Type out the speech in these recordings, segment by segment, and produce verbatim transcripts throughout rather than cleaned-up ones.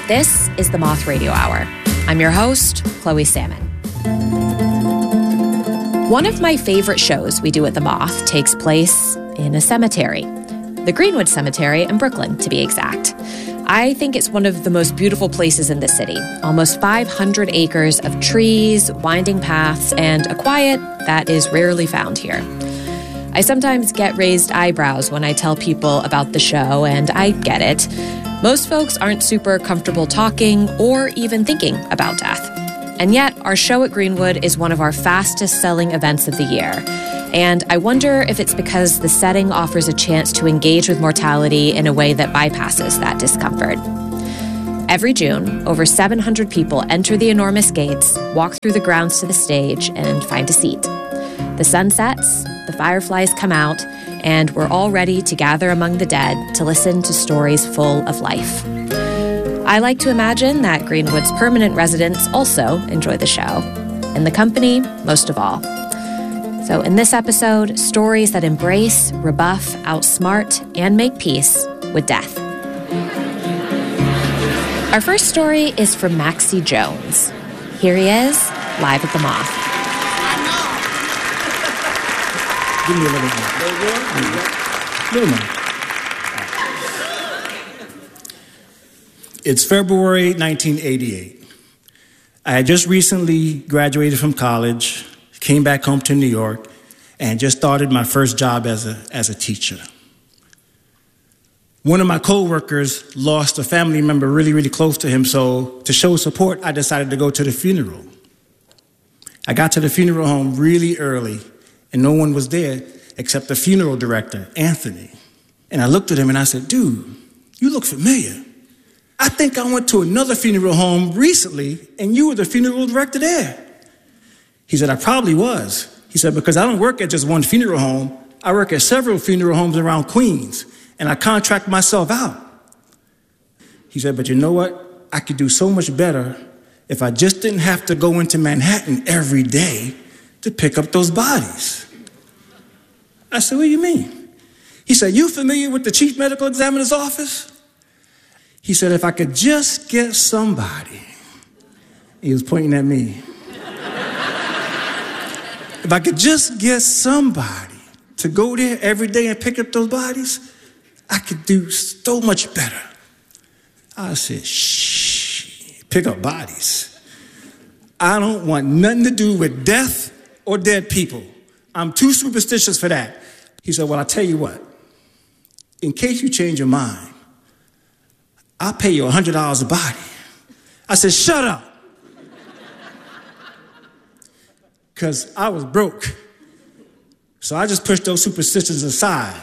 This is the Moth Radio Hour. I'm your host, Chloe Salmon. One of my favorite shows we do at the Moth takes place in a cemetery, the Greenwood Cemetery in Brooklyn, to be exact. I think it's one of the most beautiful places in the city. Almost five hundred acres of trees, winding paths, and a quiet that is rarely found here. I sometimes get raised eyebrows when I tell people about the show, and I get it. Most folks aren't super comfortable talking or even thinking about death. And yet, our show at Greenwood is one of our fastest-selling events of the year. And I wonder if it's because the setting offers a chance to engage with mortality in a way that bypasses that discomfort. Every June, over seven hundred people enter the enormous gates, walk through the grounds to the stage, and find a seat. The sun sets, the fireflies come out, and we're all ready to gather among the dead to listen to stories full of life. I like to imagine that Greenwood's permanent residents also enjoy the show, and the company most of all. So in this episode, stories that embrace, rebuff, outsmart, and make peace with death. Our first story is from Maxie Jones. Here he is, live at the Moth. Give me a little more. Little more. It's February nineteen eighty-eight. I had just recently graduated from college, came back home to New York, and just started my first job as a, as a teacher. One of my coworkers lost a family member really, really close to him, so to show support, I decided to go to the funeral. I got to the funeral home really early, and no one was there except the funeral director, Anthony. And I looked at him and I said, dude, you look familiar. I think I went to another funeral home recently, and you were the funeral director there. He said, I probably was. He said, because I don't work at just one funeral home. I work at several funeral homes around Queens, and I contract myself out. He said, but you know what? I could do so much better if I just didn't have to go into Manhattan every day to pick up those bodies. I said, what do you mean? He said, you familiar with the chief medical examiner's office? He said, if I could just get somebody, he was pointing at me. If I could just get somebody to go there every day and pick up those bodies, I could do so much better. I said, shh, pick up bodies. I don't want nothing to do with death or dead people. I'm too superstitious for that. He said, well, I'll tell you what. In case you change your mind, I'll pay you one hundred dollars a body. I said, shut up. Because I was broke. So I just pushed those superstitions aside.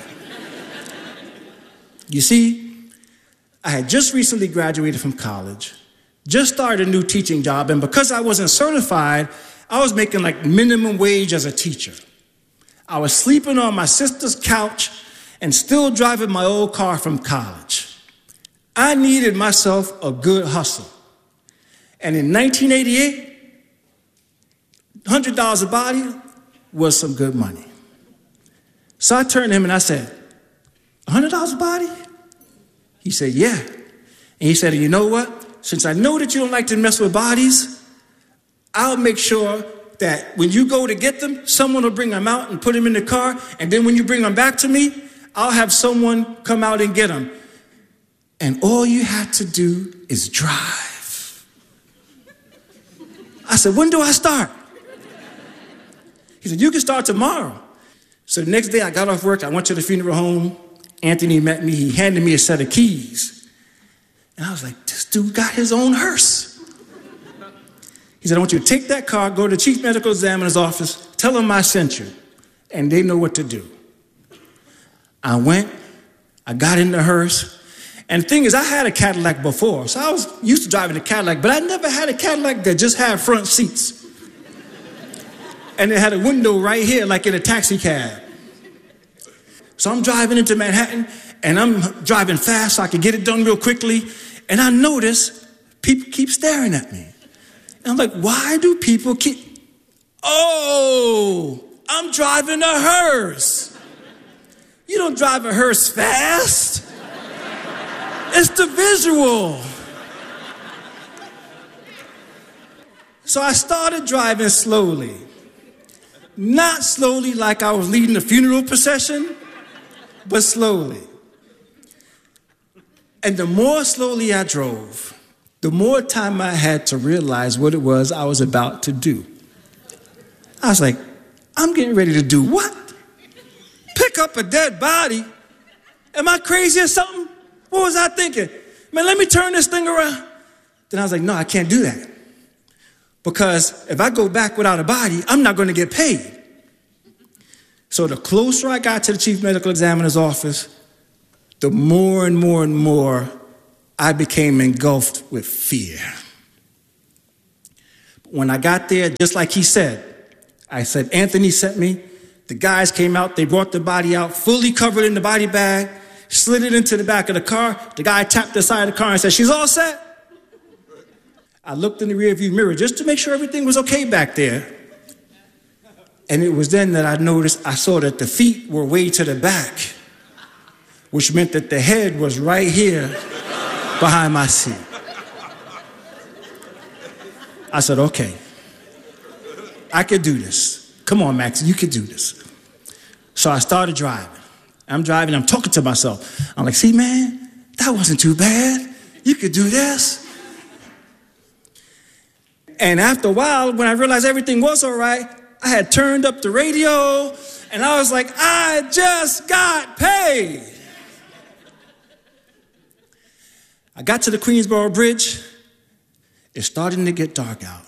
You see, I had just recently graduated from college, just started a new teaching job, and because I wasn't certified, I was making like minimum wage as a teacher. I was sleeping on my sister's couch and still driving my old car from college. I needed myself a good hustle. And in nineteen eighty-eight, one hundred dollars a body was some good money. So I turned to him and I said, one hundred dollars a body? He said, yeah. And he said, you know what? Since I know that you don't like to mess with bodies, I'll make sure that when you go to get them, someone will bring them out and put them in the car. And then when you bring them back to me, I'll have someone come out and get them. And all you have to do is drive. I said, when do I start? He said, you can start tomorrow. So the next day I got off work, I went to the funeral home. Anthony met me, he handed me a set of keys. And I was like, this dude got his own hearse. He said, I want you to take that car, go to the chief medical examiner's office, tell him I sent you, and they know what to do. I went, I got in the hearse, and the thing is, I had a Cadillac before, so I was used to driving a Cadillac, but I never had a Cadillac that just had front seats. And it had a window right here, like in a taxi cab. So I'm driving into Manhattan, and I'm driving fast so I can get it done real quickly, and I notice people keep staring at me. And I'm like, why do people keep... Oh, I'm driving a hearse. You don't drive a hearse fast. It's the visual. So I started driving slowly. Not slowly like I was leading a funeral procession, but slowly. And the more slowly I drove, the more time I had to realize what it was I was about to do. I was like, I'm getting ready to do what? Pick up a dead body? Am I crazy or something? What was I thinking? Man, let me turn this thing around. Then I was like, no, I can't do that. Because if I go back without a body, I'm not going to get paid. So the closer I got to the chief medical examiner's office, the more and more and more I became engulfed with fear. When I got there, just like he said, I said, Anthony sent me. The guys came out, they brought the body out, fully covered in the body bag, slid it into the back of the car. The guy tapped the side of the car and said, she's all set. I looked in the rearview mirror just to make sure everything was okay back there. And it was then that I noticed, I saw that the feet were way to the back, which meant that the head was right here behind my seat. I said, okay, I could do this. Come on, Max, you could do this. So I started driving. I'm driving, I'm talking to myself. I'm like, see, man, that wasn't too bad. You could do this. And after a while, when I realized everything was all right, I had turned up the radio, and I was like, I just got paid. I got to the Queensboro Bridge. It's starting to get dark out.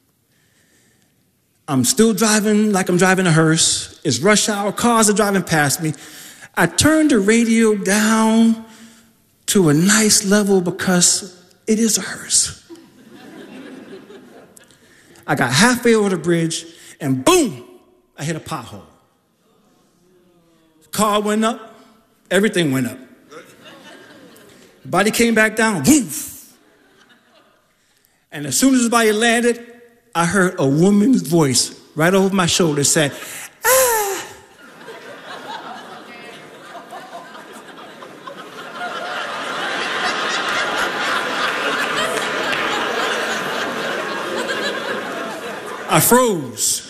I'm still driving like I'm driving a hearse. It's rush hour, cars are driving past me. I turned the radio down to a nice level because it is a hearse. I got halfway over the bridge, and boom, I hit a pothole. Car went up, everything went up. Body came back down, woof. And as soon as the body landed, I heard a woman's voice right over my shoulder say, ah. I froze.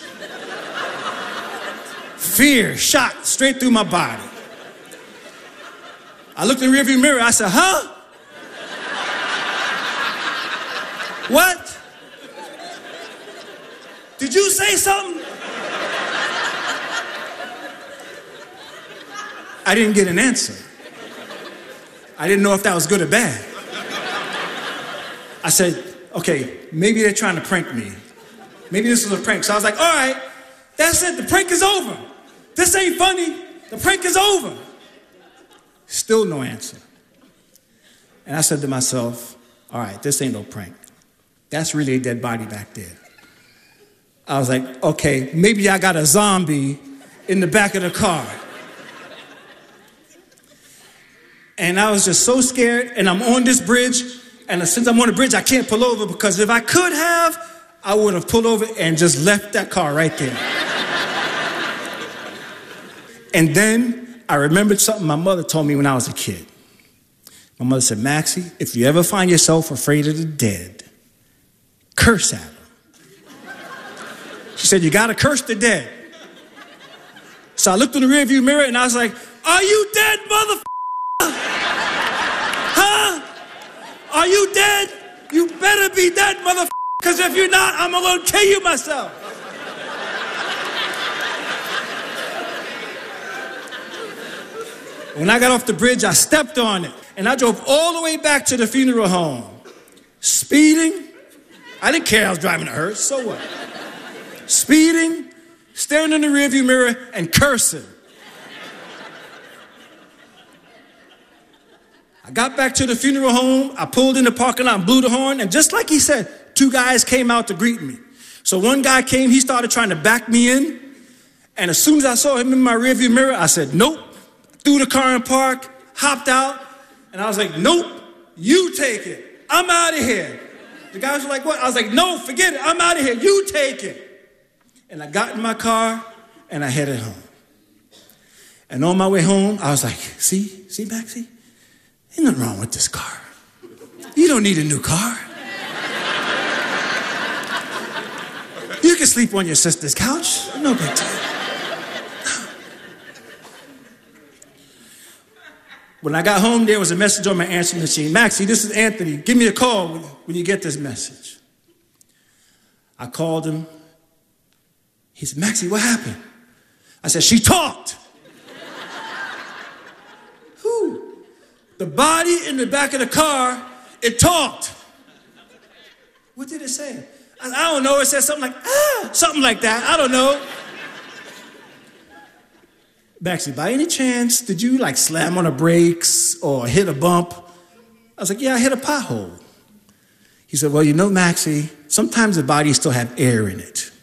Fear shot straight through my body. I looked in the rearview mirror, I said, huh? What? Did you say something? I didn't get an answer. I didn't know if that was good or bad. I said, okay, maybe they're trying to prank me. Maybe this was a prank. So I was like, all right, that's it, the prank is over. This ain't funny, the prank is over. Still no answer. And I said to myself, all right, this ain't no prank. That's really a dead body back there. I was like, okay, maybe I got a zombie in the back of the car. And I was just so scared, and I'm on this bridge, and since I'm on the bridge, I can't pull over, because if I could have, I would have pulled over and just left that car right there. And then I remembered something my mother told me when I was a kid. My mother said, Maxie, if you ever find yourself afraid of the dead, curse at them. She said, you gotta curse the dead. So I looked in the rearview mirror and I was like, are you dead, motherfucker? Huh? Are you dead? You better be dead, motherfucker, because if you're not, I'm gonna kill you myself. When I got off the bridge, I stepped on it, and I drove all the way back to the funeral home. Speeding. I didn't care I was driving a hearse, so what? Speeding, staring in the rearview mirror, and cursing. I got back to the funeral home, I pulled in the parking lot and blew the horn, and just like he said, two guys came out to greet me. So one guy came, he started trying to back me in, and as soon as I saw him in my rearview mirror, I said, nope. Threw the car in park, hopped out, and I was like, nope, you take it. I'm out of here. The guys were like, what? I was like, no, forget it. I'm out of here. You take it. And I got in my car, and I headed home. And on my way home, I was like, see, see, Maxie? Ain't nothing wrong with this car. You don't need a new car. you can sleep on your sister's couch. No big deal. When I got home, there was a message on my answering machine. Maxie, this is Anthony. Give me a call when, when you get this message. I called him. He said, Maxie, what happened? I said, she talked. Who? The body in the back of the car, it talked. What did it say? I, I don't know. It said something like, ah, something like that. I don't know. Maxie, by any chance, did you like slam on the brakes or hit a bump? I was like, yeah, I hit a pothole. He said, well, you know, Maxie, sometimes the body still have air in it.